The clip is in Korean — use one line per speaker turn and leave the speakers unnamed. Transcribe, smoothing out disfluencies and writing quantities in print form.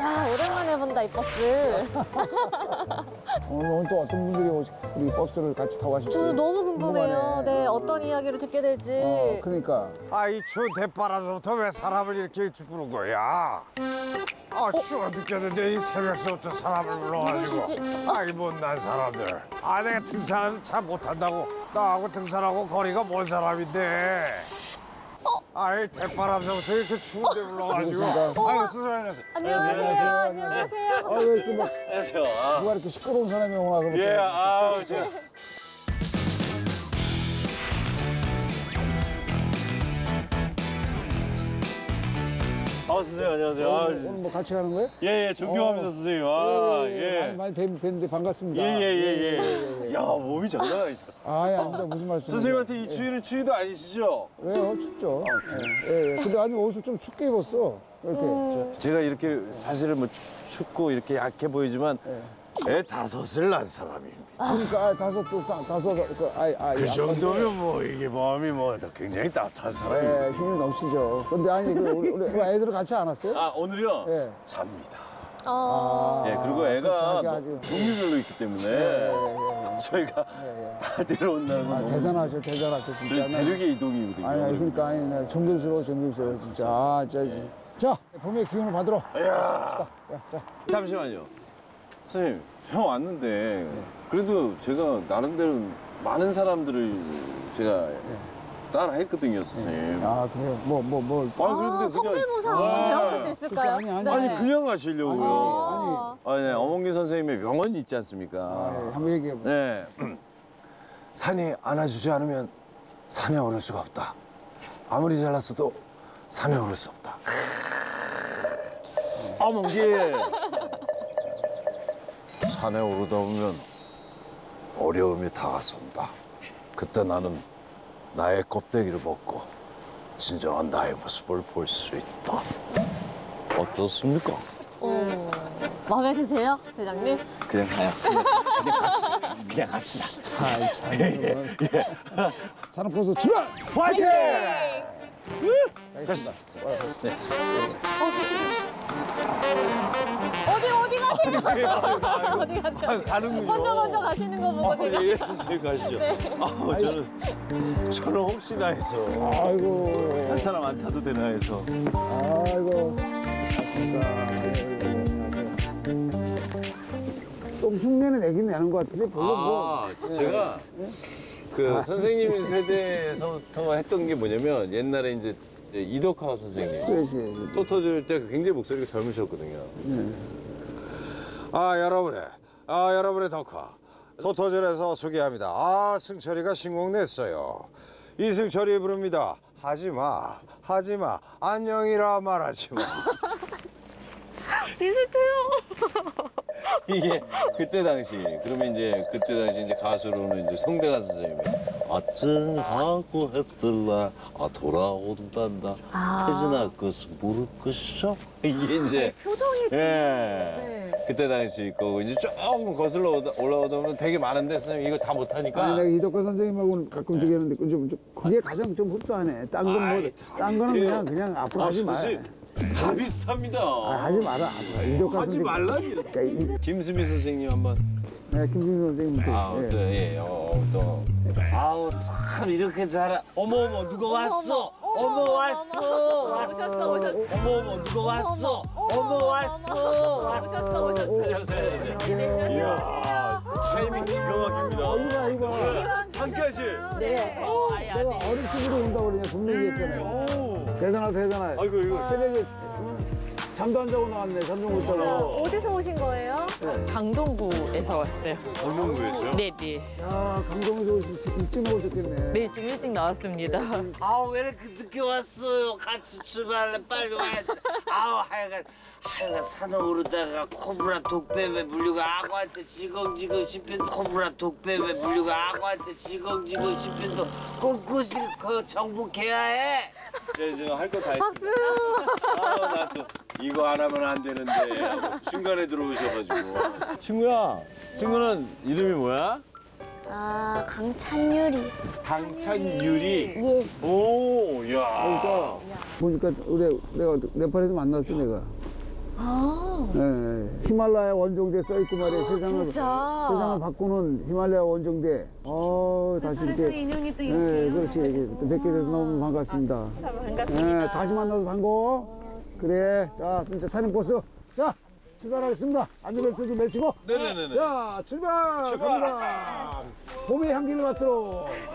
이야, 오랜만에 본다, 이 버스.
오늘 또 어떤 분들이 우리 버스를 같이 타고 가실지.
저도 너무 궁금해요.
궁금하네.
네, 어떤 이야기를 듣게 될지.
그러니까.
아, 이 추운 대바람부터 왜 사람을 이렇게 일찍 부른 거야? 아, 추워 죽겠는데 이 새벽서부터 사람을 불러가지고.
누구시지?
아이 못난 사람들. 아, 내가 등산을 참 못한다고. 나하고 등산하고 거리가 먼 사람인데. 아이 대바람서부터 이렇게 추운데 불러가지고. 아유, 수고하셨어요.
안녕하세요. 안녕하세요.
아, 왜 이렇게 막
안녕하세요.
누가 이렇게 시끄러운 사람이 오나 그러면.
예, 아우, 제가. 선생님, 안녕하세요.
오늘 뭐 같이 가는 거예요?
예, 예, 존경합니다, 선생님. 예.
많이 뵀는데 반갑습니다.
예. 야, 몸이 장난 아니시다.
아, 예, 아닙니다. 무슨 말씀?
선생님한테 이 추위는 추위도 아니시죠?
왜요? 춥죠. 예. 근데 아니 옷을 좀 춥게 입었어. 이렇게.
제가 이렇게 사실은 뭐 춥고 이렇게 약해 보이지만 애 다섯을 낳은 사람입니다.
그러니까 다섯
그 정도면 뭐 이게 마음이 뭐 굉장히 따뜻한 사람입니다.
예, 힘이 넘치죠. 근데 아니 우리 애들은 같이 안 왔어요?
아, 오늘요?
예.
잡니다.
어.
예, 그리고 애가
그렇죠, 아주.
종류별로 있기 때문에 저희가 다 데려온다는 건
아,
너무
대단하죠, 진짜.
저희 대륙의 이동이거든요.
아니, 그러니까 아니, 나 존경스러워, 진짜. 아, 자, 봄의 기운을 받으러.
이야.
자.
잠시만요. 선생님, 형 왔는데 그래도 제가 나름대로 많은 사람들을 제가 따라 했거든요, 선생님.
아, 그래요. 뭐.
그런데
성대모사 배워볼 수 있을까요?
아니,
아니 그냥 가시려고요.
아니.
네, 어몽길 선생님의 명언이 있지 않습니까?
예, 한번 얘기해 봐.
네. 산이 안아주지 않으면 산에 오를 수가 없다. 아무리 잘났어도 산에 오를 수 없다. 어몽길. 산에 오르다 보면 어려움이 다가선다. 그때 나는 나의 껍데기를 벗고 진정한 나의 모습을 볼 수 있다. 어떻습니까?
마음에 드세요, 대장님?
그냥 가요. 그냥 갑시다.
아이, 참. 산업고수 출발!
화이팅!
알겠습니다.
어디 가세요? 어디 가세요?
가는군요.
먼저 가시는 거 보고 제가.
예, 선생님 가시죠. 저는 혹시나 해서
아이고,
한 사람 안 타도 되나 해서.
아이고. 맞습니다. 좀 흉내는 내긴 내는 것 같은데, 별로 뭐.
제가 그 선생님 세대에서부터 했던 게 뭐냐면 옛날에 이제 이덕화 선생님
그렇지.
또 터질 때 굉장히 목소리가 젊으셨거든요.
여러분의 덕화 토토절에서 소개합니다. 승철이가 신곡 냈어요. 이승철이 부릅니다. 하지마 안녕이라 말하지마.
비슷해요.
이게 그때 당시 그러면 이제 그때 당시 이제 가수로는 이제 성대가 선생님이 아증하고 했들라 돌아온단다 태진아 그것은 모를 것이죠 이게 이제
표정이.
예
네.
그때 당시 거고 이제 조금 거슬러 올라오다 보면 되게 많은데 선생님 이거 다 못하니까
아니, 내가 이덕화 선생님하고는 가끔 얘기하는데, 그게 가장 좀 흡사하네. 딴 거는
비슷해요.
그냥 앞으로 하지 마.
선생님, 다 비슷합니다
하지 마라. 이덕화
하지
선생님.
말라니
그러니까
김수미 선생님 한번
김승희 선생님부터.
또. 아우 참 이렇게 잘하. 어머 누가 왔어? 어머 왔어. 어머 누가 왔어? 어머 왔어. 안녕하세요. 이야 타이밍 기가 막힙니다.
이거.
함께하실.
내가 어릴 적으로 온다고 그러냐, 분명히 했잖아요.
오.
대단하다.
아이고 이거.
새벽에 잠도 안 자고 나왔네, 잠도 못 자고.
어디서 오신 거예요?
강동구에서 왔어요.
강동구에서요?
네네.
야, 감동에서 일찍 나오셨겠네.
네, 좀 일찍 나왔습니다.
아우 왜 이렇게 늦게 왔어요? 같이 출발할래 빨리 와야지. 아우 하여간 산에 오르다가 코브라 독뱀에 물리고 악어한테 지걱지걱 씹힌 코브라 독뱀에 물리고 악어한테 지걱지걱 씹힌도 꿋꿋이 그 정복해야 해.
제가 할 거 다 했습니다. 아우 나 또 이거 안 하면 안 되는데 하고 중간에 들어오셔가지고. 친구는 이름이 뭐야?
아, 강찬유리.
강찬유리.
예.
오, 야.
보니까 내가 네팔에서 만났어, 내가.
아,
히말라야 원종대 써있고 말이야. 세상을 바꾸는 히말라야 원종대. 다시 이렇게.
인연이 또
그렇지. 또 뵙게 돼서 너무 반갑습니다.
반갑습니다.
다시 만나서 반가워. 그래. 자, 진짜 사진 코스. 자, 출발하겠습니다. 안전벨트도 매치고.
네네네네.
자, 출발! 갑니다. 봄의 향기를 맡도록.